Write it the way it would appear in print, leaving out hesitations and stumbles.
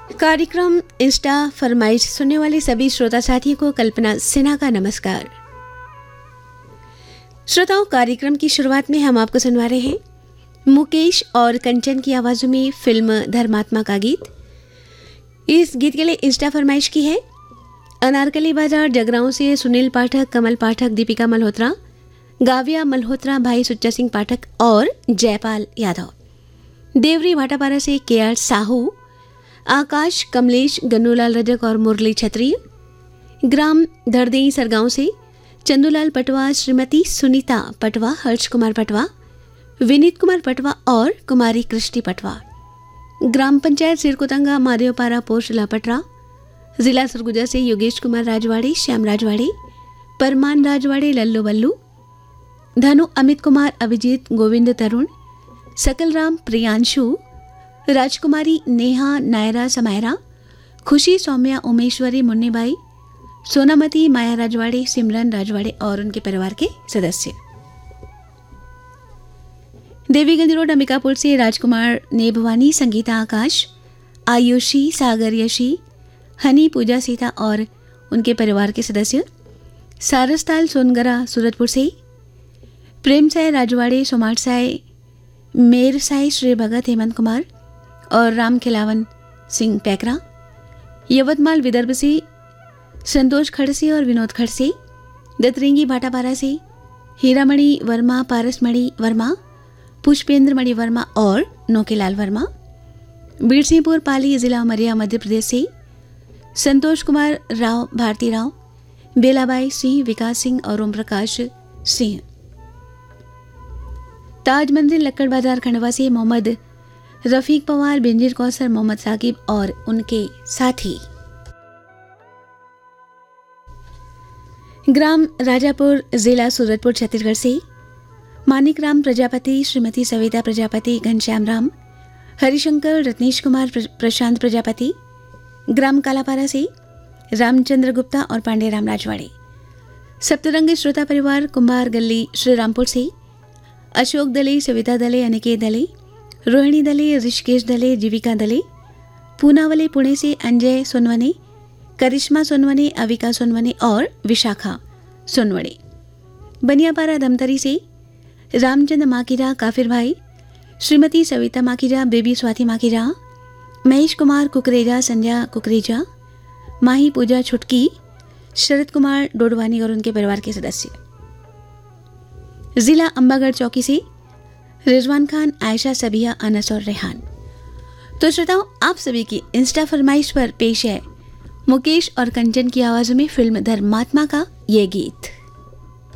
कार्यक्रम इंस्टा फरमाइश सुनने वाले सभी श्रोता साथियों को कल्पना सिन्हा का नमस्कार। श्रोताओं, कार्यक्रम की शुरुआत में हम आपको सुनवा रहे हैं मुकेश और कंचन की आवाज़ों में फिल्म धर्मात्मा का गीत। इस गीत के लिए इंस्टा फरमाइश की है अनारकली बाजार जगरांव से सुनील पाठक, कमल पाठक, दीपिका मल्होत्रा, गाविया मल्होत्रा, भाई सुच्चा सिंह पाठक और जयपाल यादव। देवरी भाटापारा से के.आर. साहू, आकाश, कमलेश, गन्नूलाल रजक और मुरली छत्री। ग्राम धरदेई सरगांव से चंदूलाल पटवा, श्रीमती सुनीता पटवा, हर्ष कुमार पटवा, विनीत कुमार पटवा और कुमारी कृष्टि पटवा। ग्राम पंचायत सिरकुतंगा, महादेवपारा, पोस्ट लापटरा। जिला सरगुजा से योगेश कुमार राजवाड़े, श्याम राजवाड़े, परमान राजवाड़े, लल्लू बल्लू। धनु अमित कुमार, अभिजीत, गोविंद तरुण, सकल राम, प्रियांशु, राजकुमारी, नेहा, नायरा, समायरा, खुशी, सौम्या, उमेश्वरी, मुन्नीबाई, सोनामती, माया राजवाड़े, सिमरन राजवाड़े और उनके परिवार के सदस्य। देवीगंज रोड, अंबिकापुर से राजकुमार, नेभवानी, संगीता, आकाश, आयुषी, सागर, यशी, हनी, पूजा, सीता और उनके परिवार के सदस्य। सारसताल, सोनगरा, सूरतपुर से प्रेम साय राजवाड़े, सोमाट साय, मेर साय, श्री भगत, हेमंत कुमार और राम खिलावन सिंह पैकरा। यवतमाल विदर्भ से संतोष खड़से और विनोद खड़से। दतरेंगी भाटापारा से हीरामणि वर्मा, पारसमणि वर्मा, पुष्पेंद्र मणि वर्मा और नौकेलाल वर्मा। बीरसिंहपुर पाली, जिला उमरिया, मध्य प्रदेश से संतोष कुमार राव, भारती राव, बेलाबाई सिंह, विकास सिंह और ओम प्रकाश सिंह। ताज मंदिर, लक्कड़ बाजार, खंडवा से मोहम्मद रफीक पवार, बेंजीर कौसर, मोहम्मद साकिब और उनके साथी। ग्राम राजापुर, जिला सूरतपुर, छत्तीसगढ़ से मानिक राम प्रजापति, श्रीमती सविता प्रजापति, घनश्याम राम, हरिशंकर, रत्नेश कुमार, प्रशांत प्रजापति। ग्राम कालापारा से रामचंद्र गुप्ता और पांडेराम राजवाड़े। सप्तरंगी श्रोता परिवार, कुंभार गली, श्रीरामपुर से अशोक दले, सविता दले, अनिकेत दले, रोहिणी दले, ऋषिकेश दले, जीविका दले। पूनावले, पुणे से अंजय सोनवने, करिश्मा सोनवने, अविका सोनवने और विशाखा सोनवणे। बनियापारा, धमतरी से रामचंद्र माकीरा, काफिर भाई, श्रीमती सविता माकीरा, बेबी स्वाति माकीरा, महेश कुमार कुकरेजा, संध्या कुकरेजा, माही, पूजा छुटकी, शरद कुमार डोडवानी और उनके परिवार के सदस्य। जिला अंबागढ़ चौकी से रिजवान खान, आयशा, सबिया, अनस और रेहान। तो श्रोताओं, आप सभी की इंस्टा फरमाइश पर पेश है मुकेश और कंचन की आवाज़ों में फिल्म धर्मात्मा का ये गीत।